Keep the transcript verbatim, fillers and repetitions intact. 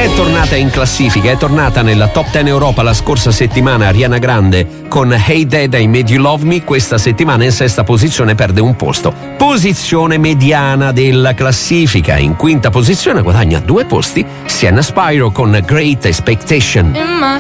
È tornata in classifica, è tornata nella top dieci Europa la scorsa settimana Ariana Grande con Hey Dad, I Made You Love Me. Questa settimana in sesta posizione perde un posto. Posizione mediana della classifica. In quinta posizione guadagna due posti Sienna Spyro con Great Expectation.